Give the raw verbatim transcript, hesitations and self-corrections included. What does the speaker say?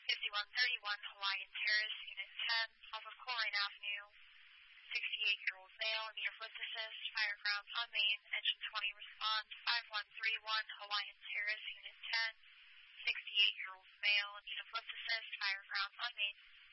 fifty-one thirty-one Hawaiian Terrace, Unit ten, off of Colerain Avenue. sixty-eight-year-old male, need a lift assist, fire grounds on main, engine twenty respond, five one three one Hawaiian Terrace, Unit ten. sixty-eight-year-old male, need a lift assist, fire grounds on main.